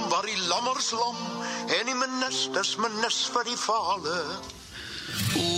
waar die lammers lam en die menis vir die vale. O,